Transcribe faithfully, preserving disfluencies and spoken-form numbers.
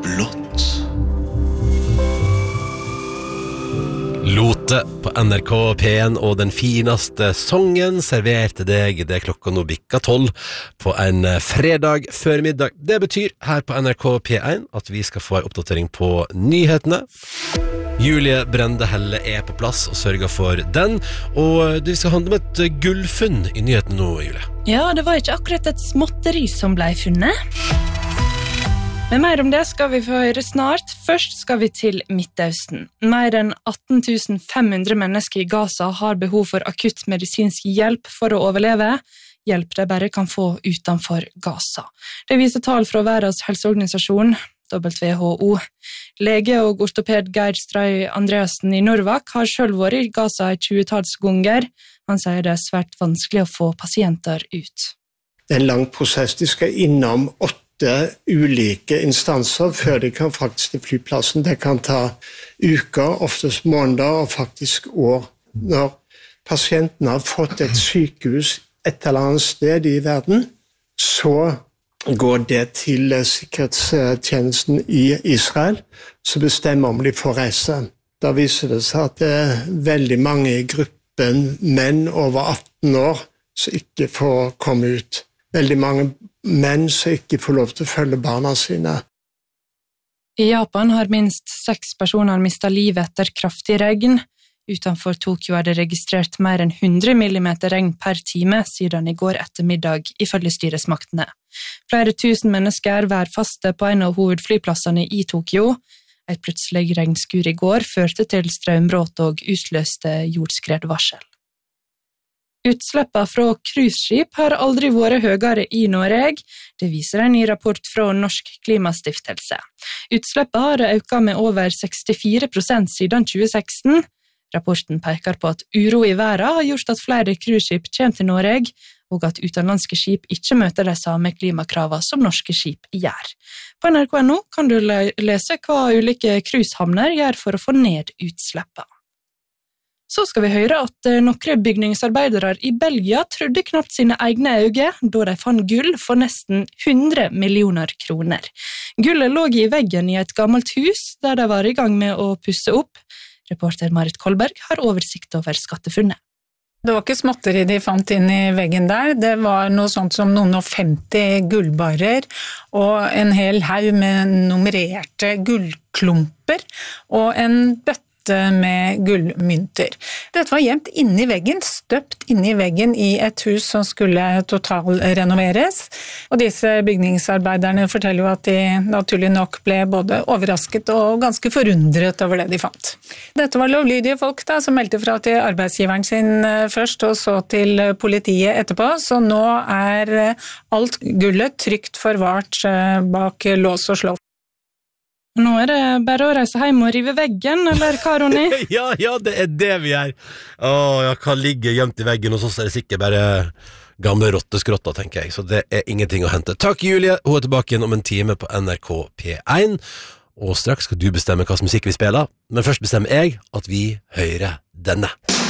blått. Lote på N R K P en og den fineste songen servert til deg det klokka nå bikka tolv på en fredag førmiddag. Det betyr her på N R K P en at vi skal få en oppdatering på nyhetene. Julie Brende Helle er på plass og sørger for den, og det skal handle om et gullfunn i nyhetene nå, Julie. Ja, det var ikke akkurat et småtteri som ble funnet. Men mer om det skal vi få høre snart. Først skal vi til Midtøsten. Mer enn atten tusen fem hundre mennesker i Gaza har behov for akutt medisinsk hjelp for å overleve. Hjelp de bare kan få utenfor Gaza. Det viser tall fra Verdens helseorganisasjon, W H O. Lege og ortoped Geir Stray Andreasen i Norvak har selv vært i Gaza i tjuetalls ganger. Han sier det er svært vanskelig å få pasienter ut. Det er en lang prosess. De skal innom åtte ulike instanser før de kan faktisk til flyplassen. Det kan ta uker, oftest måneder og faktisk år. Når pasienten har fått et sykehus et eller annet sted i verden, så går det til sikkerhetstjenesten i Israel, så bestemmer om de får reise. Da viser det seg at det er veldig mange i gruppen menn over atten år som ikke får komme ut. Veldig mange menn som ikke får lov til å følge barna sine. I Japan har minst seks personer mistet livet etter kraftig regn. Utenfor Tokyo er det registrert mer enn hundre millimeter regn per time siden i går ettermiddag, ifølge styresmaktene. Flere tusen mennesker var faste på en av hovedflyplassene i Tokyo. Et plutselig regnskur i går førte til strømbrott og utløste jordskredvarsel. Utslippene fra cruiseskip har aldri vært høyere i Norge. Det viser en ny rapport fra Norsk Klimastiftelse. Utslippene har økt med over sekstifire prosent siden tjue seksten. Rapporten peker på at uro i verden har gjort at flere cruiseskip kommer til Norge, og at utenlandske skip ikke møter de samme klimakravene som norske skip gjør. På N R K punkt no kan du lese hva ulike cruisehavner gjør for å få ned utslippene. Så skal vi høre at noen bygningsarbeidere i Belgia trodde knapt sine egne øyne da de fant gull for nesten hundre millioner kroner. Gullet lå i veggen i et gammelt hus der de var i gang med å pusse opp. Reporter Marit Kolberg har oversikt over skattefunnet. Det var ikke småtteri de fant inn i veggen der, det var noe sånt som noen og femti gullbarrer og en hel haug med nummererte gullklumper og en bøtte med gullmynter. Dette var gjemt inne i veggen, støpt inne i veggen i et hus som skulle totalrenoveres. Og disse bygningsarbeiderne forteller jo at de naturlig nok ble både overrasket og ganske forundret over det de fant. Dette var lovlydige folk da, som meldte fra til arbeidsgiveren sin først og så til politiet etterpå, så nå er alt gullet trygt forvart bak lås og slå. Nå er det bare å reise hjem og rive veggen, eller hva, Ronny? ja, ja, det er det vi gjør. Åh, ja, hva ligger gjemt i veggen, og så er det sikkert bare gamle rotteskrotter, tenker jeg. Så det er ingenting å hente. Takk, Julie. Hun er tilbake igjen om en time på N R K P en. Og straks skal du bestemme hva musikk vi spiller. Men først bestemmer jeg at vi hører denne.